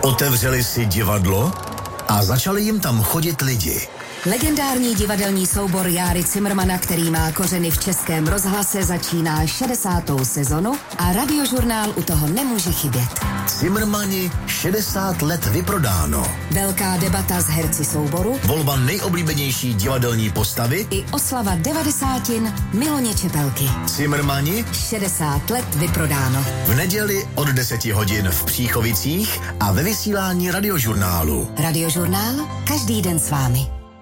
Otevřeli si divadlo a začali jim tam chodit lidi. Legendární divadelní soubor Járy Cimrmana, který má kořeny v Českém rozhlase, začíná 60. sezonu a Radiožurnál u toho nemůže chybět. Cimrmani 60 let vyprodáno. Velká debata s herci souboru, Volba nejoblíbenější divadelní postavy i oslava 90. Miloně Čepelky. Cimrmani 60 let vyprodáno. v neděli od 10 hodin v Příchovicích a ve vysílání Radiožurnálu. Radiožurnál každý den s vámi.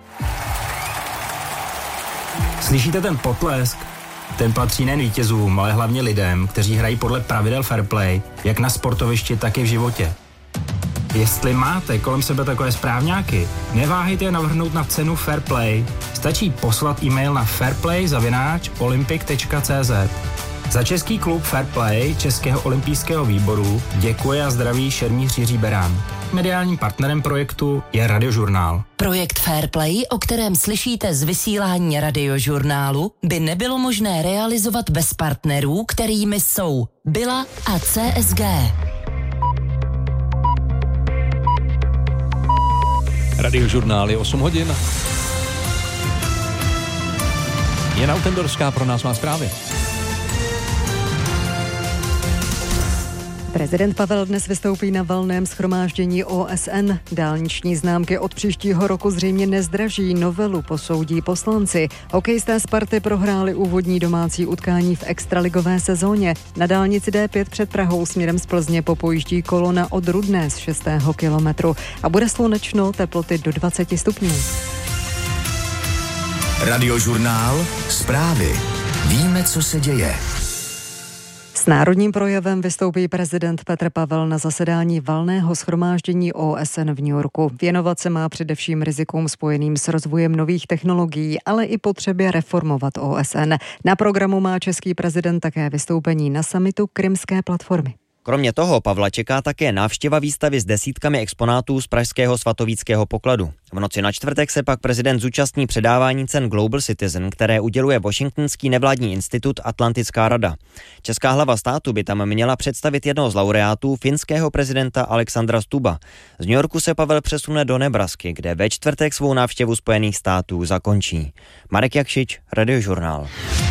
Slyšíte ten potlesk? Ten patří nejen vítězům, ale hlavně lidem, kteří hrají podle pravidel fair play, jak na sportovišti, tak i v životě. Jestli máte kolem sebe takové správňáky, neváhejte je navrhnout na cenu fair play. Stačí poslat e-mail na fairplay@olympic.cz. Za český klub Fair Play Českého olympijského výboru děkuje a zdraví šermíř Jiří Berán. Mediálním partnerem projektu je Radiožurnál. Projekt Fair Play, o kterém slyšíte z vysílání Radiožurnálu, by nebylo možné realizovat bez partnerů, kterými jsou Bila a CSG. Radiožurnál je 8 hodin. Jana Utendorská pro nás má zprávy. Prezident Pavel dnes vystoupí na valném shromáždění OSN. Dálniční známky od příštího roku zřejmě nezdraží, novelu posoudí poslanci. Hokejisté Sparty prohráli úvodní domácí utkání v extraligové sezóně. Na dálnici D5 před Prahou směrem z Plzně popojíždí kolona od Rudné z 6. kilometru a bude slunečno, teploty do 20 stupňů. Radiožurnál, zprávy. Víme, co se děje. S národním projevem vystoupí prezident Petr Pavel na zasedání valného shromáždění OSN v New Yorku. Věnovat se má především rizikům spojeným s rozvojem nových technologií, ale i potřebě reformovat OSN. Na programu má český prezident také vystoupení na summitu Krymské platformy. Kromě toho Pavla čeká také návštěva výstavy s desítkami exponátů z pražského svatovíckého pokladu. V noci na čtvrtek se pak prezident zúčastní předávání cen Global Citizen, které uděluje washingtonský nevládní institut Atlantická rada. Česká hlava státu by tam měla představit jednoho z laureátů, finského prezidenta Alexandra Stubba. Z New Yorku se Pavel přesune do Nebrasky, kde ve čtvrtek svou návštěvu Spojených států zakončí. Marek Jakšič, Radiožurnál.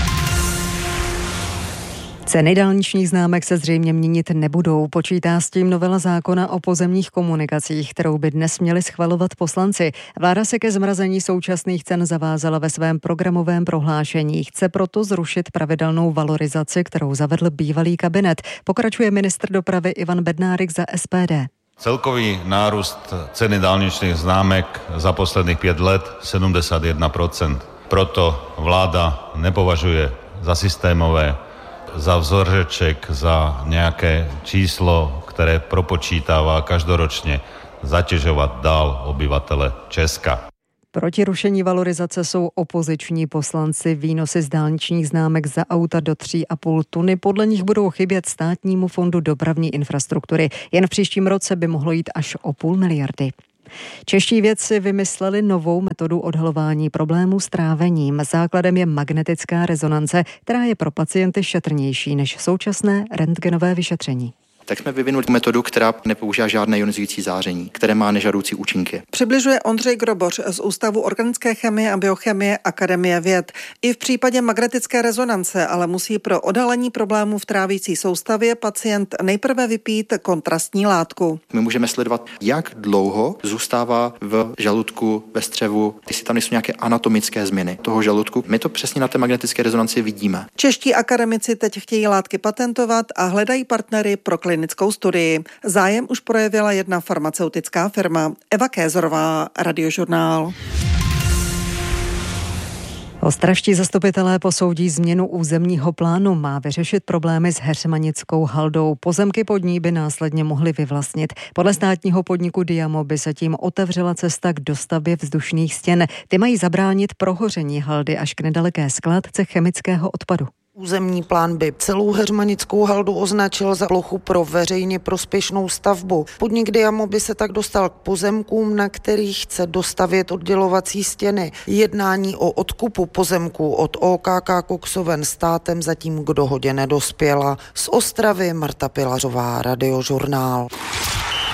Ceny dálničních známek se zřejmě měnit nebudou. Počítá s tím novela zákona o pozemních komunikacích, kterou by dnes měli schvalovat poslanci. Vláda se ke zmrazení současných cen zavázala ve svém programovém prohlášení. Chce proto zrušit pravidelnou valorizaci, kterou zavedl bývalý kabinet. Pokračuje ministr dopravy Ivan Bednárik za SPD. Celkový nárůst ceny dálničných známek za posledních 5 let 71%. Proto vláda nepovažuje za systémové, za vzoreček, za nějaké číslo, které propočítává každoročně, zatěžovat dál obyvatele Česka. Proti rušení valorizace jsou opoziční poslanci. Výnosy z dálničních známek za auta do 3,5 tuny podle nich budou chybět Státnímu fondu dopravní infrastruktury. Jen v příštím roce by mohlo jít až o 0,5 miliardy. Čeští vědci vymysleli novou metodu odhalování problémů s trávením. Základem je magnetická rezonance, která je pro pacienty šetrnější než současné rentgenové vyšetření. Tak jsme vyvinuli metodu, která nepoužívá žádné ionizující záření, které má nežádoucí účinky. Přibližuje Ondřej Groboř z Ústavu organické chemie a biochemie Akademie věd. I v případě magnetické rezonance ale musí pro odhalení problémů v trávící soustavě pacient nejprve vypít kontrastní látku. My můžeme sledovat, jak dlouho zůstává v žaludku, ve střevu, jestli tam nejsou nějaké anatomické změny toho žaludku. My to přesně na té magnetické rezonanci vidíme. Čeští akademici teď chtějí látky patentovat a hledají partnery pro klinickou studii. Zájem už projevila jedna farmaceutická firma. Eva Kézorová, Radiožurnál. Ostravští zastupitelé posoudí změnu územního plánu. Má vyřešit problémy s Heřmanickou haldou. Pozemky pod ní by následně mohly vyvlastnit. Podle státního podniku Diamo by se tím otevřela cesta k dostavbě vzdušných stěn. Ty mají zabránit prohoření haldy až k nedaleké skládce chemického odpadu. Územní plán by celou Heřmanickou haldu označil za plochu pro veřejně prospěšnou stavbu. Podnik Diamo by se tak dostal k pozemkům, na kterých chce dostavět oddělovací stěny. Jednání o odkupu pozemků od OKK Koksoven státem zatím k dohodě nedospěla. Z Ostravy Marta Pilařová, Radiožurnál.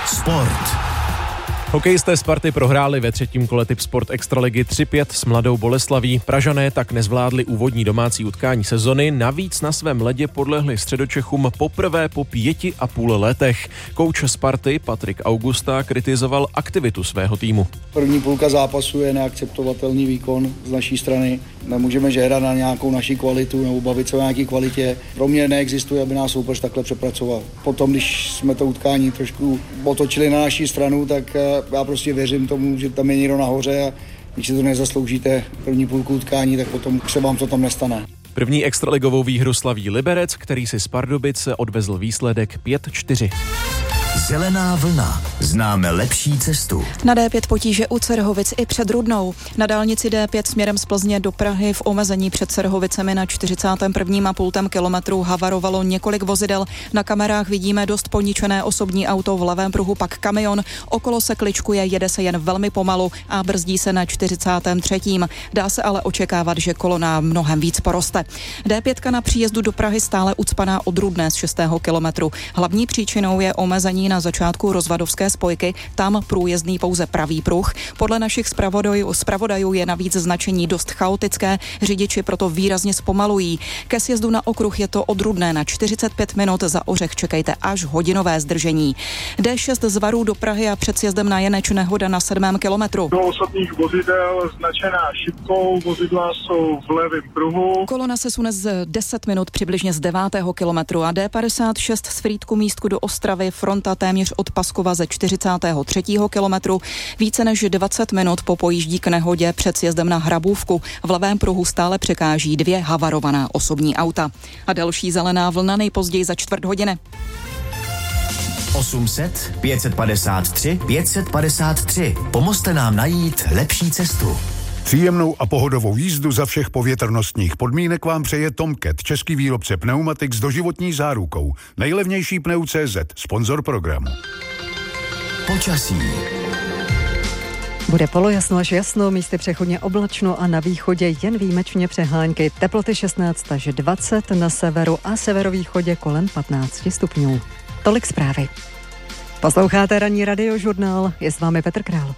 Sport. Hokejisté Sparty prohráli ve třetím kole Tipsport Extraligy 3-5 s Mladou Boleslaví. Pražané tak nezvládli úvodní domácí utkání sezony, navíc na svém ledě podlehli Středočechům poprvé po 5,5 letech. Kouč Sparty Patrik Augusta kritizoval aktivitu svého týmu. První půlka zápasu je neakceptovatelný výkon z naší strany. Nemůžeme žérat na nějakou naší kvalitu nebo bavit se o nějaké kvalitě. Pro mě neexistuje, aby nás soupeř takhle přepracoval. Potom, když jsme to utkání trošku otočili na naší stranu, tak já prostě věřím tomu, že tam je někdo nahoře a když si to nezasloužíte první půlku utkání, tak potom se vám to tam nestane. První extraligovou výhru slaví Liberec, který si z Pardubic odvezl výsledek 5-4. Zelená vlna. Známe lepší cestu. Na D5 potíže u Cerhovic i před Rudnou. Na dálnici D5 směrem z Plzně do Prahy v omezení před Cerhovicemi na 41,5 kilometru havarovalo několik vozidel. Na kamerách vidíme dost poničené osobní auto, v levém pruhu pak kamion. Okolo se kličkuje, jede se jen velmi pomalu a brzdí se na 43. Dá se ale očekávat, že kolona mnohem víc poroste. D5 na příjezdu do Prahy stále ucpaná od Rudné z 6. kilometru. Hlavní příčinou je omezení na začátku rozvadovské spojky, tam průjezdný pouze pravý pruh. Podle našich zpravodajů je navíc značení dost chaotické, řidiči proto výrazně zpomalují. Ke sjezdu na okruh je to od Rudné na 45 minut, za Ořech čekejte až hodinové zdržení. D6 z Varů do Prahy a před sjezdem na Jeneč nehoda na 7. kilometru. Do osobních vozidel značená šipkou, vozidla jsou v levém pruhu. Kolona se sune z 10 minut přibližně z 9. kilometru a D56 z Frýdku místku do Ostravy, fronta téměř od Paskova ze 43. kilometru. Více než 20 minut po pojíždí k nehodě před sjezdem na Hrabůvku. V levém pruhu stále překáží 2 havarovaná osobní auta. A další zelená vlna nejpozději za čtvrt hodiny. 800 553 553. Pomozte nám najít lepší cestu. Příjemnou a pohodovou jízdu za všech povětrnostních podmínek vám přeje Tomcat, český výrobce pneumatik s doživotní zárukou. Nejlevnější pneu.cz, sponzor programu. Počasí. Bude polojasno až jasno, místy přechodně oblačno a na východě jen výjimečně přehánky. Teploty 16 až 20, na severu a severovýchodě kolem 15 stupňů. Tolik zprávy. Posloucháte ranní radiožurnál, je s vámi Petr Král.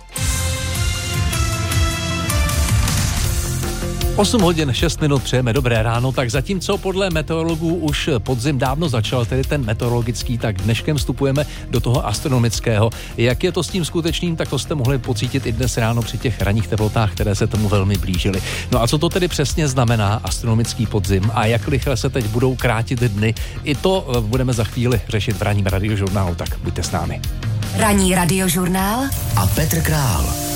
8 hodin 6 minut přejeme dobré ráno, tak zatímco podle meteorologů už podzim dávno začal, tedy ten meteorologický, tak dneškem vstupujeme do toho astronomického. Jak je to s tím skutečným, tak to jste mohli pocítit i dnes ráno při těch ranních teplotách, které se tomu velmi blížily. No a co to tedy přesně znamená astronomický podzim a jak rychle se teď budou krátit dny, i to budeme za chvíli řešit v ranním radiožurnálu, tak buďte s námi. Ranní radiožurnál a Petr Král.